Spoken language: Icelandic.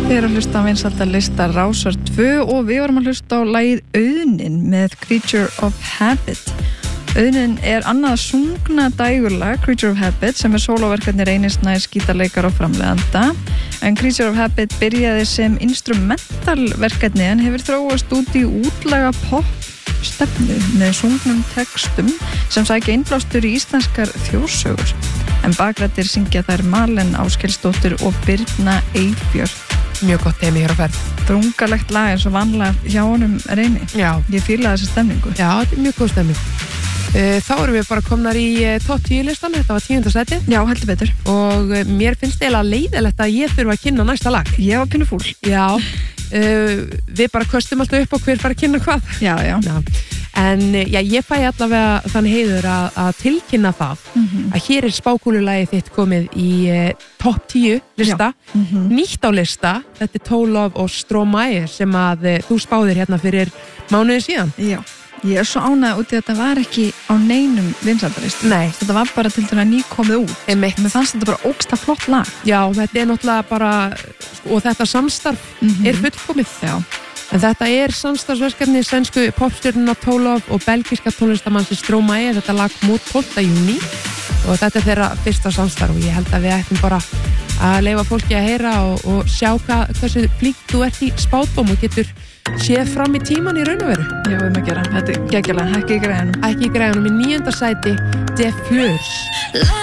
Þið eru að hlusta á vinsældarlista Rásar 2 og við vorum að hlusta á lagið Auðnin með Creature of Habit. Auðnin er annað sungna dægurlag Creature of Habit sem er sólóverkefni Reynis Snæs gítarleikara og framleiðanda. En Creature of Habit byrjaði sem instrumental verkefni en hefur þróast út í útlaga popstefnu með sungnum textum sem sækja innblástur í íslenskar þjóðsögur. En bakrættir syngja þær Malen Áskelsdóttir og Birna Eybjörn. Mjög gott teimi hér á ferð. Drungalegt lag eins og vanlega hjá honum Reyni. Já. Ég fíla þessa stemningu. Já, þetta er mjög góð stemning. Þá erum við bara komnar í top 10 listan, þetta var 10. sæti. Já, heldur betur. Og mér finnst eiginlega leiðilegt að ég þurfa að kynna næsta lag. Ég var pínu fúl. Já, við bara köstum alltaf upp á hver fara að kynna hvað. Já. En já, ég fæ allavega þann heiður að tilkynna það að hér er spákúlulagið þitt komið í top 10 lista, nýtt á lista. Þetta er Tólov og Stromae sem að þú spáðir hérna fyrir mánuði síðan. Já, ég er svo ánægð út í að þetta var ekki á neinum vinsældarlista. Nei. Þetta var bara til dæmis nýkomið út. Einmitt. Mér fannst þetta bara ógeðslega flott lag. Já, þetta er náttúrulega bara, og þetta samstarf er fullkomið. Já. En þetta er samstarfsverkefni sænsku popstjörnuna Tólov og belgíska tónlistamannsins Stromae. Þetta lag kom út 12. júní og þetta er þeirra fyrsta samstarf og ég held að við ættum bara að leyfa fólki að heyra og sjá hversu flink þú ert í spádóm og getur séð fram í tíman í raun og veru. Já, við maður gera. Þetta er geggjulega, ekki í græðunum. Ekki í græðunum, í 9. sæti De Fleurs.